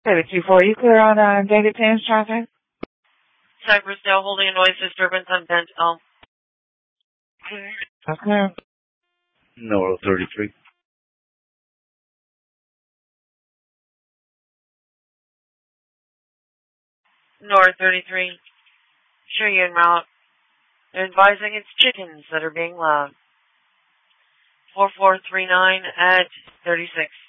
32-4, you clear on David Thames traffic? Cypress now holding a noise disturbance on Bent Elm. Okay. Noro 33. Nora 33. Sure you en route. They're advising it's chickens that are being loud. 4439 at 36.